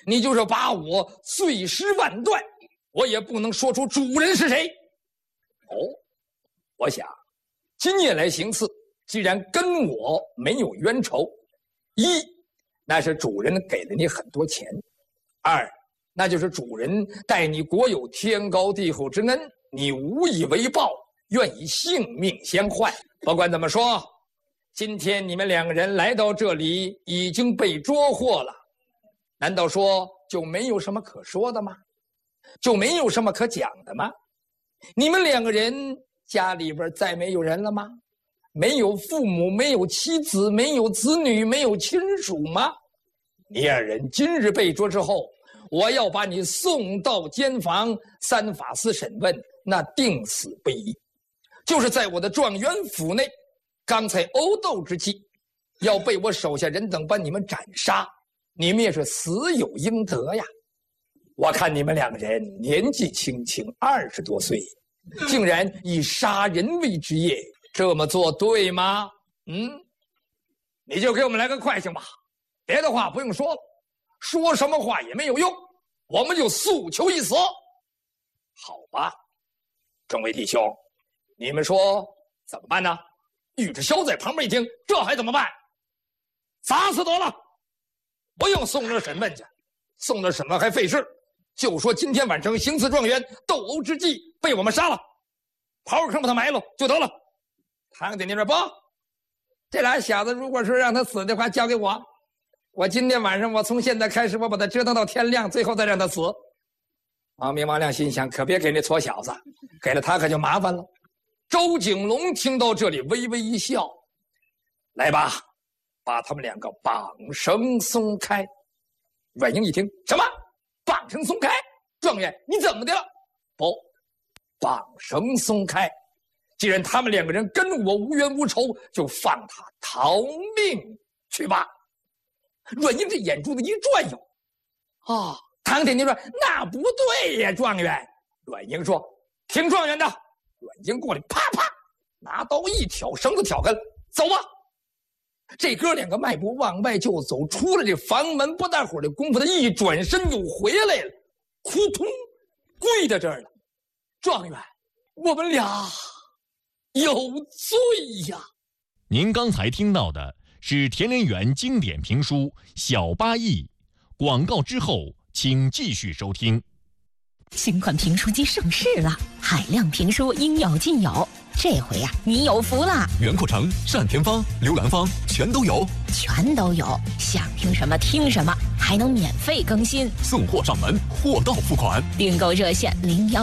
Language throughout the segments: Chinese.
你就是把我碎尸万段，我也不能说出主人是谁。哦，我想今夜来行刺，既然跟我没有冤仇，一，那是主人给了你很多钱；二，那就是主人待你国有天高地厚之恩，你无以为报，愿以性命相换。不管怎么说，今天你们两个人来到这里已经被捉获了，难道说就没有什么可说的吗？就没有什么可讲的吗？你们两个人家里边再没有人了吗？没有父母，没有妻子，没有子女，没有亲属吗？你二人今日被捉之后，我要把你送到监房三法司审问，那定死不疑。就是在我的状元府内，刚才殴斗之际，要被我手下人等把你们斩杀，你们也是死有应得呀。我看你们两个人年纪轻轻20多岁，竟然以杀人为职业，这么做对吗？你就给我们来个快性吧，别的话不用说了，说什么话也没有用，我们就诉求一死。好吧，众位弟兄，你们说怎么办呢？玉志霄在旁边一听，这还怎么办？砸死得了，不用送这审问去，送这审问还费事。就说今天晚上行刺状元斗殴之际被我们杀了，刨个坑把他埋了就得了。唐姐，你说不？这俩小子如果说让他死的话，交给我，我今天晚上我从现在开始，我把他折腾到天亮，最后再让他死。王明王亮心想，可别给那矬小子，给了他可就麻烦了。周景龙听到这里微微一笑，来吧，把他们两个绑绳松开。阮英一听，什么绑绳松开？状元你怎么的了？不，绑绳松开，既然他们两个人跟我无冤无仇，就放他逃命去吧。阮英这眼珠子一转悠，唐铁您说那不对呀，状元。阮英说听状元的。阮英过来啪啪拿刀一挑，绳子挑开了，走吧。这哥两个迈步往外就走，出了这房门不大会儿的功夫，他一转身又回来了，扑通跪在这儿了。状元，我们俩有罪呀。 您刚才听到的是田连元经典评书《小八义》，广告之后请继续收听。 新款评书机上市了，海量评书应有尽有，这回呀，你有福了！ 袁阔成、单田芳、刘兰芳全都有， 想听什么听什么，还能免费更新， 送货上门，货到付款。 订购热线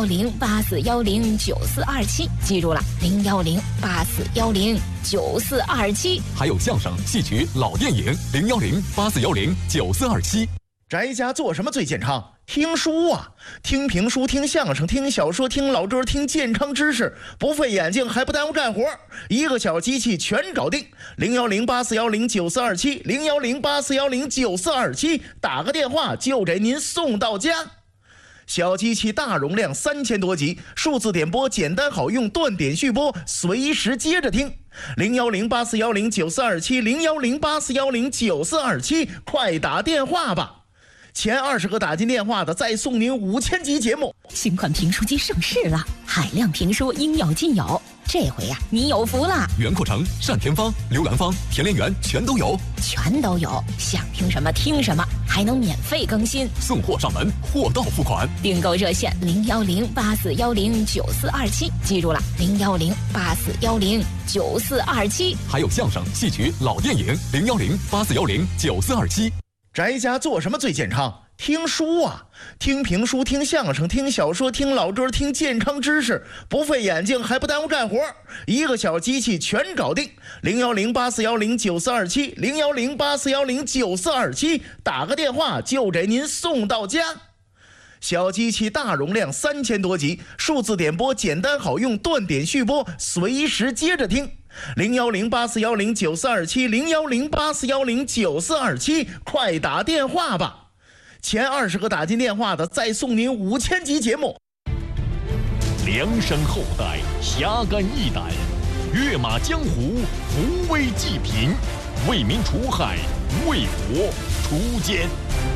01084109427，记住了，01084109427。 还有相声、戏曲、老电影，01084109427。 宅家做什么最健康？听书啊，听评书，听相声，听小说，听老歌，听健康知识，不费眼睛还不耽误干活，一个小机器全搞定。01084109427 01084109427，打个电话就给您送到家。小机器大容量3000多集，数字点播简单好用，断点续播，随时接着听。01084109427 01084109427，快打电话吧。前20个打进电话的再送您5000集节目。 新款评书机上市了，海量评书应有尽有，这回呀，你有福了！ 袁阔成、单田芳、刘兰芳、田连元全都有， 想听什么听什么，还能免费更新， 送货上门，货到付款。 订购热线01084109427，记住了，01084109427。 还有相声、戏曲、老电影，01084109427。 宅家做什么最健康？听书啊，听评书，听相声，听小说，听老歌，听健康知识，不费眼睛还不耽误干活，一个小机器全搞定。01084109427 01084109427，打个电话就给您送到家。小机器大容量3000多集，数字点播简单好用，断点续播，随时接着听。01084109427 01084109427，快打电话吧。前20个打进电话的再送您5000集节目。 梁山后代侠肝义胆，跃马江湖，扶危济贫，为民除害，为国除奸。